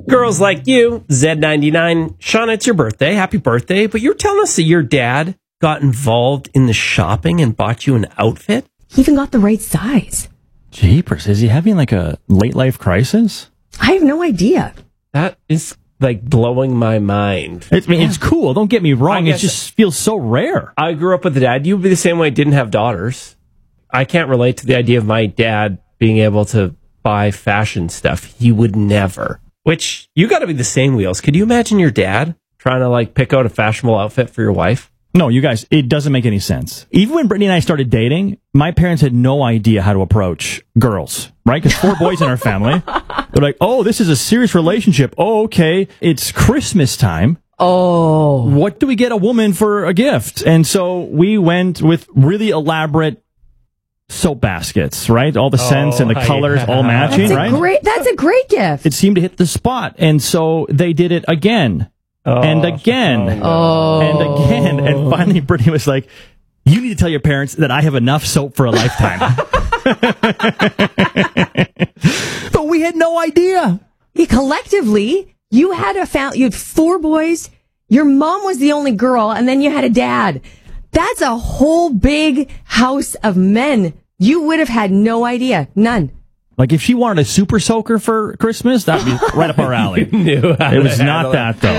Girls like you, Z99. Shauna, it's your birthday. Happy birthday. But you're telling us that your dad got involved in the shopping and bought you an outfit? He even got the right size. Jeepers, is he having like a late life crisis? I have no idea. That is like blowing my mind. It's cool. Don't get me wrong. It just feels so rare. I grew up with a dad. You'd be the same way. Didn't have daughters. I can't relate to the idea of my dad being able to buy fashion stuff. He would never. Which, you got to be the same, Wheels. Could you imagine your dad trying to like pick out a fashionable outfit for your wife? No, you guys, it doesn't make any sense. Even when Brittany and I started dating, my parents had no idea how to approach girls, right? Because 4 boys in our family. They're like, oh, this is a serious relationship. Oh, okay. It's Christmas time. Oh. What do we get a woman for a gift? And so we went with really elaborate soap baskets, right? All the scents and the colors all matching, right? That's a great gift. It seemed to hit the spot. And so they did it again. And again, and again, and finally Brittany was like, you need to tell your parents that I have enough soap for a lifetime. But we had no idea. Collectively, you had 4 boys, your mom was the only girl, and then you had a dad. That's a whole big house of men. You would have had no idea. None. Like, if she wanted a super soaker for Christmas, that'd be right up our alley. It was not that, though.